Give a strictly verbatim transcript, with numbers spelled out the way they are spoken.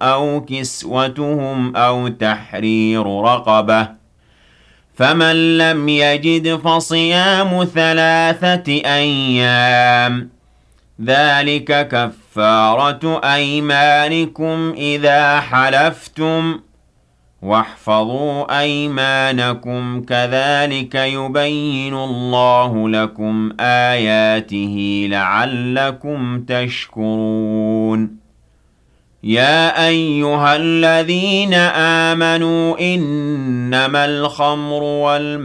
أو كسوتهم أو تحرير رقبة فمن لم يجد فصيام ثلاثة أيام ذلك كفارة أيمانكم إذا حلفتم واحفظوا أيمانكم كذلك يبين الله لكم آياته لعلكم تشكرون يا أيها الذين آمنوا إنما الخمر والميسر